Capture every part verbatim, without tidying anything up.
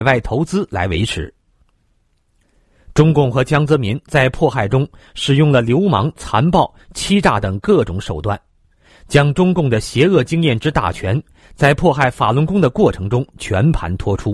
外投资来维持。中共和江泽民在迫害中使用了流氓、残暴、欺诈等各种手段，将中共的邪恶经验之大权在迫害法轮功的过程中全盘托出。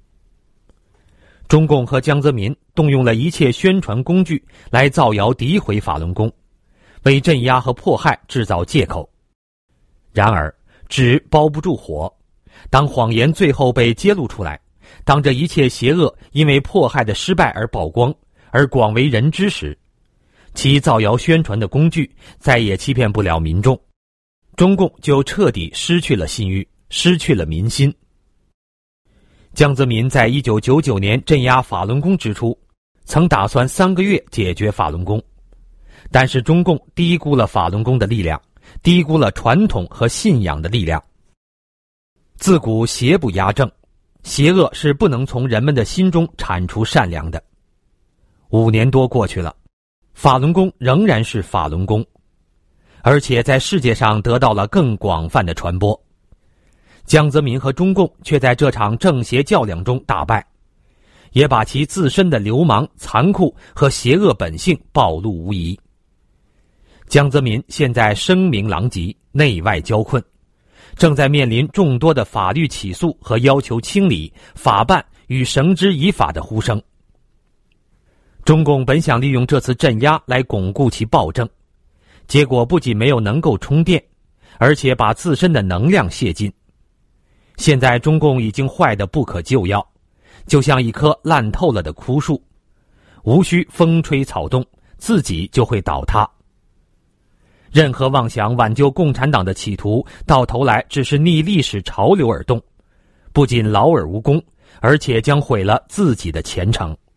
中共和江泽民动用了一切宣传工具来造谣诋毁法轮功，为镇压和迫害制造借口。然而纸包不住火，当谎言最后被揭露出来，当这一切邪恶因为迫害的失败而曝光，而广为人知时，其造谣宣传的工具再也欺骗不了民众，中共就彻底失去了信誉，失去了民心。江泽民在一九九九年镇压法轮功之初，曾打算三个月解决法轮功，但是中共低估了法轮功的力量，低估了传统和信仰的力量。自古邪不压正，邪恶是不能从人们的心中铲除善良的。五年多过去了，法轮功仍然是法轮功，而且在世界上得到了更广泛的传播。江泽民和中共却在这场正邪较量中大败，也把其自身的流氓、残酷和邪恶本性暴露无遗。江泽民现在声名狼藉，内外交困，正在面临众多的法律起诉和要求清理、法办与绳之以法的呼声。中共本想利用这次镇压来巩固其暴政，结果不仅没有能够充电，而且把自身的能量泄尽。现在中共已经坏得不可救药，就像一棵烂透了的枯树，无需风吹草动，自己就会倒塌。任何妄想挽救共产党的企图，到头来只是逆历史潮流而动，不仅劳而无功，而且将毁了自己的前程。